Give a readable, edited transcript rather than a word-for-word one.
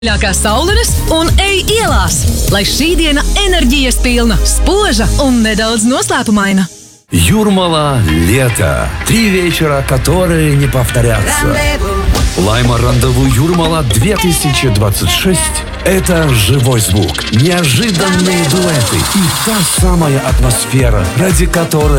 Ļākās saules un ej ielās, lai šī diena enerģijas pilna, spoža un nedaudz noslēpumaina. Юрмала лето. 3 вечера, которые не повторятся. Лайма Рандеву Юрмала 2026 – это живой звук, неожиданные дуэты и та самая атмосфера, ради которой